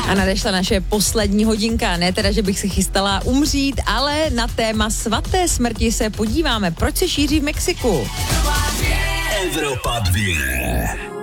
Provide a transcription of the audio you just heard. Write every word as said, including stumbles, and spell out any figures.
A nadešla naše poslední hodinka. Ne teda, že bych se chystala umřít, ale na téma svaté smrti se podíváme. Proč se šíří v Mexiku? Evropa dvě.